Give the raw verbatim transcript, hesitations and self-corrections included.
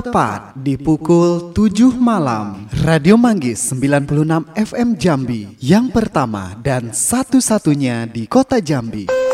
Tepat di pukul tujuh malam, Radio Manggis sembilan puluh enam F M Jambi, yang pertama dan satu-satunya di kota Jambi.